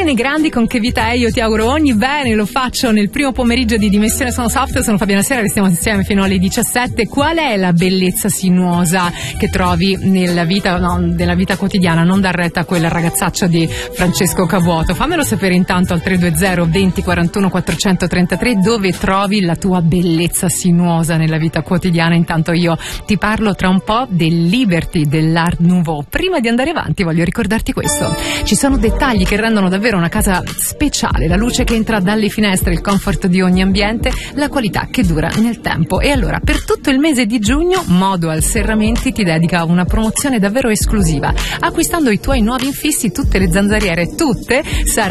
Nei Grandi con Che vita è, io ti auguro ogni bene, lo faccio nel primo pomeriggio di Dimensione Sono Soft, sono Fabiana Sera, restiamo insieme fino alle 17. Qual è la bellezza sinuosa che trovi nella vita quotidiana? Non dar retta a quel ragazzaccio di Francesco Cavuoto, fammelo sapere intanto al 320 20 41 433 dove trovi la tua bellezza sinuosa nella vita quotidiana. Intanto io ti parlo tra un po' del Liberty, dell'Art Nouveau. Prima di andare avanti voglio ricordarti questo: ci sono dettagli che rendono davvero una casa speciale, la luce che entra dalle finestre, il comfort di ogni ambiente, la qualità che dura nel tempo. E allora per tutto il mese di giugno Modual Serramenti ti dedica una promozione davvero esclusiva. Acquistando i tuoi nuovi infissi, tutte le zanzariere, tutte, saranno